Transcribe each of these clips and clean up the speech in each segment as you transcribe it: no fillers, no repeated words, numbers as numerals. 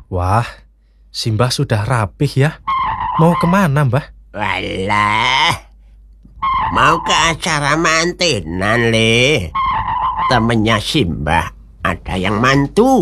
Wah, Simbah sudah rapih ya. Mau kemana, Mbah? Walah, mau ke acara mantenan, Le. Temennya Simbah ada yang mantu.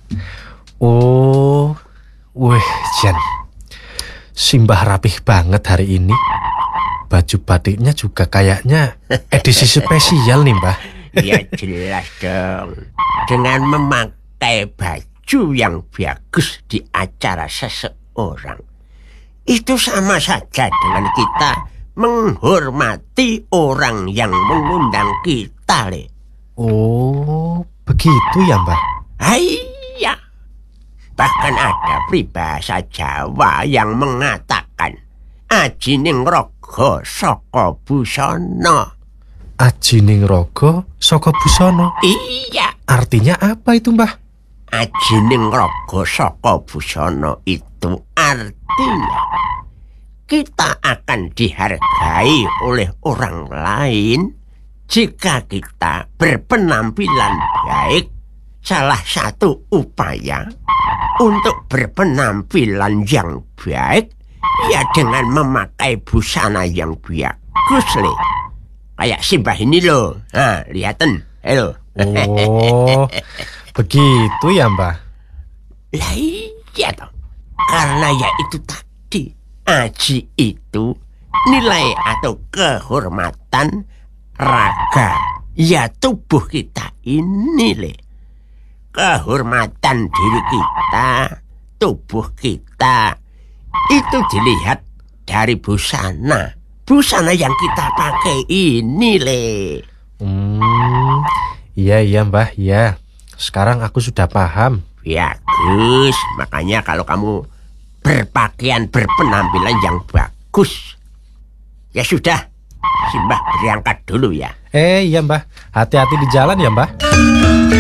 Oh, wih, Jan. Simbah rapih banget hari ini. Baju batiknya juga kayaknya edisi spesial nih, Mbah. Ya jelas dong. Dengan memakai baju yang bagus di acara seseorang, itu sama saja dengan kita menghormati orang yang mengundang kita, Le. Oh, begitu ya, Mbah? Iya. Bahkan ada peribahasa Jawa yang mengatakan ajining raga saka busana. Ajining raga saka busana. Iya. Artinya apa itu, Mbah? Ajining raga saka busana itu artinya kita akan dihargai oleh orang lain jika kita berpenampilan baik. Salah satu upaya untuk berpenampilan yang baik ya dengan memakai busana yang bagus, Le. Kayak Simbah ini loh. Nah, lihatin. Halo. Oh, begitu ya, Mbah? Lah iya toh. Karena ya itu tadi. Aji itu nilai atau kehormatan raga. Ya tubuh kita ini, Le. Kehormatan diri kita, tubuh kita, itu dilihat dari busana. Busana yang kita pakai ini, Le. Iya, Mbah, ya. Sekarang aku sudah paham. Bagus, makanya kalau kamu berpakaian berpenampilan yang bagus. Ya sudah, Simbah berangkat dulu ya. Iya, Mbah. Hati-hati di jalan ya, Mbah.